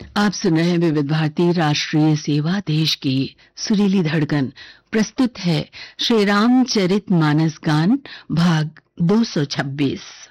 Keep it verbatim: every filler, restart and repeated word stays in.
आप सुन रहे हैं विविध भारती राष्ट्रीय सेवा, देश की सुरीली धड़कन। प्रस्तुत है श्री रामचरित मानस गान भाग दो सौ छब्बीस।